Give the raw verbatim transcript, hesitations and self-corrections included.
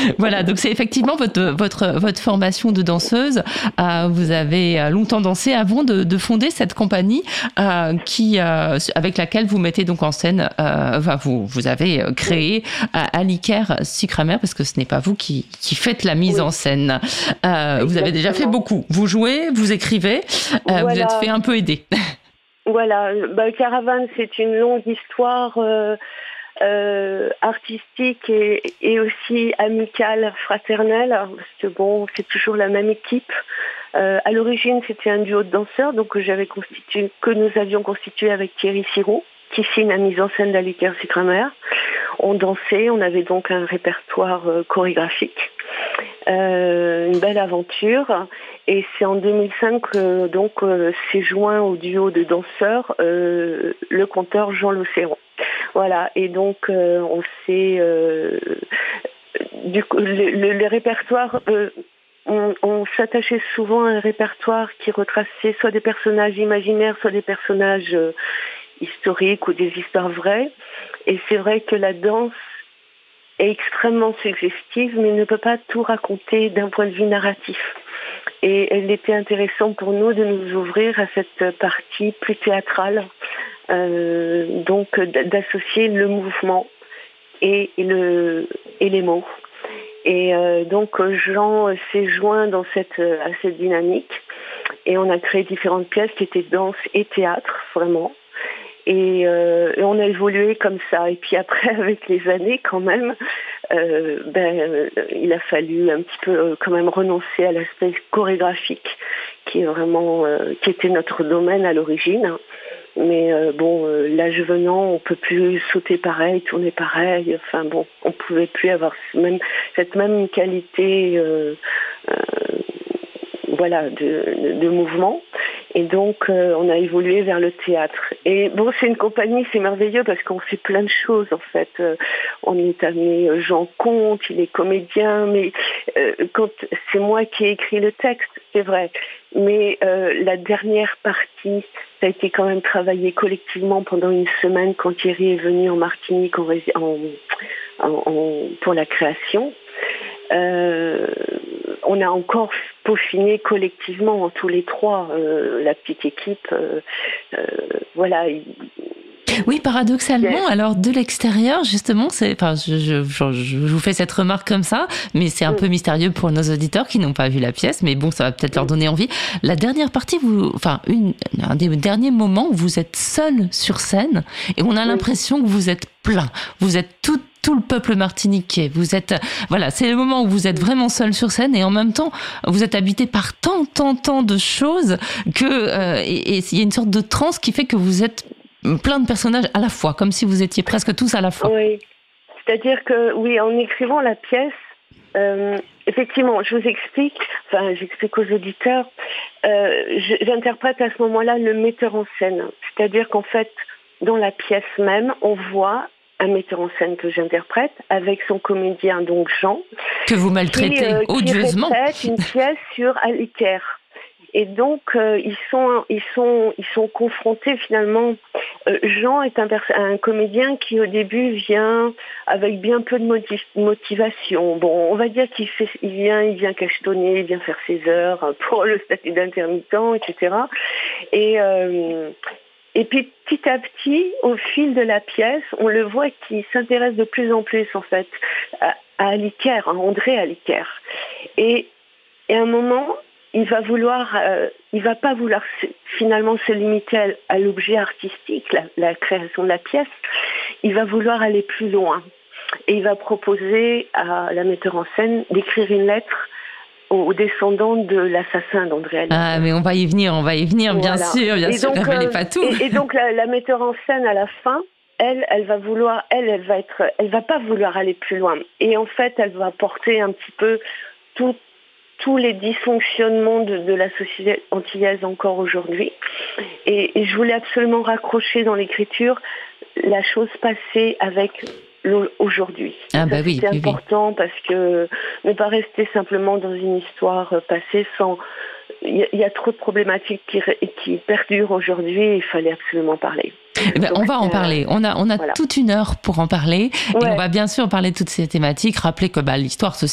Voilà, donc c'est effectivement votre, votre, votre formation de danseuse. Euh, vous avez longtemps dansé avant de, de fonder cette compagnie euh, qui, euh, avec laquelle vous mettez donc en scène, euh, enfin, vous, vous avez créé euh, Aliker Sucre Amer, parce que ce n'est pas vous qui, qui faites la mise Oui, en scène. Euh, vous avez déjà fait exactement. beaucoup. Vous jouez, vous écrivez, euh, vous êtes Voilà, fait un peu aider. voilà. Bah, Caravane, c'est une longue histoire euh, euh, artistique et, et aussi amicale, fraternelle, parce que bon, c'est toujours la même équipe. Euh, à l'origine, c'était un duo de danseurs, donc que j'avais constitué, que nous avions constitué avec Thierry Sirot, qui signe la mise en scène d'Aliker Sucre Amer. On dansait, on avait donc un répertoire euh, chorégraphique. Euh, une belle aventure, et c'est en deux mille cinq que donc euh, s'est joint au duo de danseurs euh, le conteur Jean Locéron. Voilà, et donc euh, on s'est euh, du coup le, le, le répertoire euh, on, on s'attachait souvent à un répertoire qui retraçait soit des personnages imaginaires, soit des personnages euh, historiques ou des histoires vraies, et c'est vrai que la danse est extrêmement suggestive, mais ne peut pas tout raconter d'un point de vue narratif. Et il était intéressant pour nous de nous ouvrir à cette partie plus théâtrale, euh, donc d'associer le mouvement et, le, et les mots. Et euh, donc Jean s'est joint dans cette, à cette dynamique, et on a créé différentes pièces qui étaient danse et théâtre, vraiment. Et, euh, et on a évolué comme ça. Et puis après, avec les années, quand même, euh, ben, euh, il a fallu un petit peu euh, quand même renoncer à l'aspect chorégraphique, qui est vraiment, euh, qui était notre domaine à l'origine. Mais euh, bon, euh, l'âge venant, on peut plus sauter pareil, tourner pareil. Enfin bon, on pouvait plus avoir même cette même qualité, euh, euh, voilà, de, de mouvement. Et donc, euh, on a évolué vers le théâtre. Et bon, c'est une compagnie, c'est merveilleux parce qu'on fait plein de choses, en fait. Euh, on est amené, euh, Jean Comte, il est comédien, mais euh, quand c'est moi qui ai écrit le texte, c'est vrai. Mais euh, la dernière partie, ça a été quand même travaillé collectivement pendant une semaine quand Thierry est venu en Martinique en, en, en, en, pour la création. Euh, on a encore peaufiné collectivement, tous les trois, euh, la petite équipe. Euh, euh, voilà. Oui, paradoxalement, Yeah. alors de l'extérieur, justement, c'est, enfin, je, je, je, je vous fais cette remarque comme ça, mais c'est un mm. peu mystérieux pour nos auditeurs qui n'ont pas vu la pièce, mais bon, ça va peut-être mm. leur donner envie. La dernière partie, vous, enfin, une, un des derniers moments où vous êtes seul sur scène et on a l'impression que vous êtes plein, vous êtes tout tout le peuple martiniquais. Vous êtes, voilà, c'est le moment où vous êtes vraiment seul sur scène et en même temps, vous êtes habité par tant, tant, tant de choses que, euh, et il y a une sorte de transe qui fait que vous êtes plein de personnages à la fois, comme si vous étiez presque tous à la fois. Oui, c'est-à-dire que, oui, en écrivant la pièce, euh, effectivement, je vous explique, enfin, j'explique aux auditeurs, euh, j'interprète à ce moment-là le metteur en scène. C'est-à-dire qu'en fait, dans la pièce même, on voit un metteur en scène que j'interprète avec son comédien, donc Jean, que vous maltraitez qui, euh, odieusement, qui répète une pièce sur Aliker. Et donc euh, ils sont ils sont ils sont confrontés finalement. Euh, Jean est un, pers- un comédien qui au début vient avec bien peu de motiv- motivation. Bon, on va dire qu'il fait, il vient il vient cachetonner, il vient faire ses heures pour le statut d'intermittent, et cetera. Et euh, Et puis petit à petit, au fil de la pièce, on le voit qui s'intéresse de plus en plus en fait à, à Aliker, à André Aliker. Et, et à un moment, il va vouloir, euh, il va pas vouloir se, finalement se limiter à, à l'objet artistique, la, la création de la pièce. Il va vouloir aller plus loin. Et il va proposer à la metteur en scène d'écrire une lettre aux descendants de l'assassin d'André Aliker. Ah, mais on va y venir, on va y venir, bien voilà. sûr, bien et sûr, donc, révélez euh, pas tout. Et, et donc la, la metteur en scène à la fin, elle, elle va vouloir, elle, elle va être, elle va pas vouloir aller plus loin. Et en fait, elle va porter un petit peu tout, tous les dysfonctionnements de, de la société antillaise encore aujourd'hui. Et, et je voulais absolument raccrocher dans l'écriture la chose passée avec aujourd'hui. Ah bah oui, c'est oui, important oui. parce que ne pas rester simplement dans une histoire passée sans... Il y, y a trop de problématiques qui, qui perdurent aujourd'hui et il fallait absolument parler. Eh ben, Donc, on va en euh, parler. On a, on a voilà. toute une heure pour en parler. Ouais. Et on va bien sûr parler de toutes ces thématiques. Rappeler que bah, l'histoire se